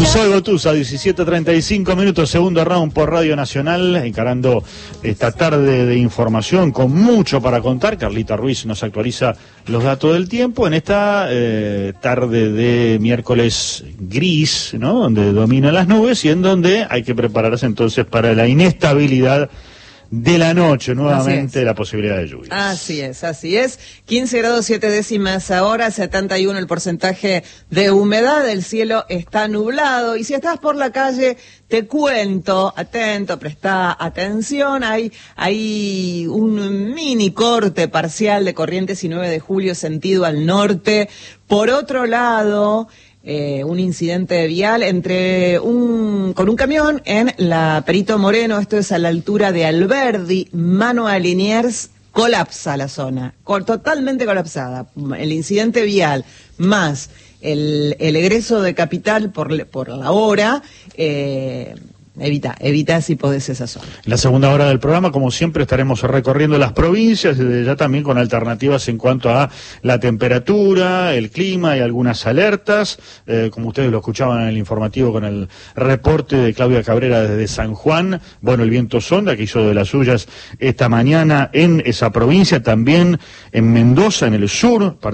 Soy Gotusa, 17:35 minutos, segundo round por Radio Nacional, encarando esta tarde de información con mucho para contar. Carlita Ruiz nos actualiza los datos del tiempo en esta tarde de miércoles gris, ¿no? Donde dominan las nubes y en donde hay que prepararse entonces para la inestabilidad de la noche, nuevamente la posibilidad de lluvia. Así es. 15 grados 7 décimas ahora, 71 el porcentaje de humedad, el cielo está nublado y si estás por la calle, te cuento, atento, presta atención, hay un mini corte parcial de Corrientes y 9 de Julio sentido al norte. Por otro lado, un incidente vial con un camión en la Perito Moreno, esto es a la altura de Alberdi, mano a Liniers, colapsa la zona, totalmente colapsada. El incidente vial más el egreso de Capital por la hora, Evita si podés esa zona. En la segunda hora del programa, como siempre, estaremos recorriendo las provincias, desde ya también con alternativas en cuanto a la temperatura, el clima y algunas alertas, como ustedes lo escuchaban en el informativo con el reporte de Claudia Cabrera desde San Juan. Bueno, el viento sonda que hizo de las suyas esta mañana en esa provincia, también en Mendoza, en el sur,